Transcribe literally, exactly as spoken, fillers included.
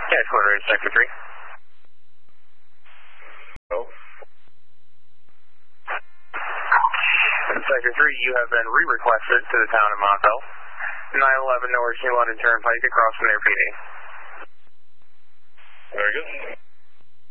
Yeah, quarter eight, sector three. Oh. Sector three, you have been re-requested to the town of Montville. nine eleven North New London Turnpike across from their P D. Very good.